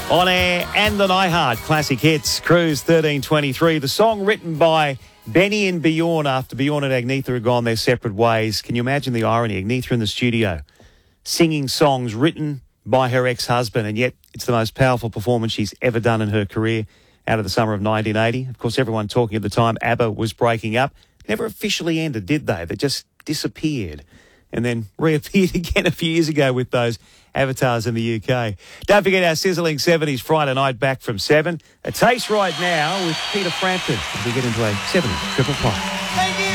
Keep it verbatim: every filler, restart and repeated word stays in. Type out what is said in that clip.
On air and on iHeart Classic Hits, Cruise thirteen twenty-three. The song written by Benny and Bjorn after Bjorn and Agnetha had gone their separate ways. Can you imagine the irony? Agnetha in the studio singing songs written by her ex-husband, and yet it's the most powerful performance she's ever done in her career out of the summer of nineteen eighty. Of course, everyone talking at the time, ABBA was breaking up. Never officially ended, did they? They just disappeared and then reappeared again a few years ago with those avatars in the U K. Don't forget our sizzling seventies Friday night back from seven. A taste right now with Peter Frampton as we get into a seventies triple play.